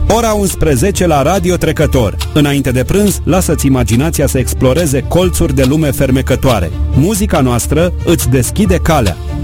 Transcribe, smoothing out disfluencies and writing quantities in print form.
Ora 11 la Radio Trecător. Înainte de prânz, lasă-ți imaginația să exploreze colțuri de lume fermecătoare. Muzica noastră îți deschide calea.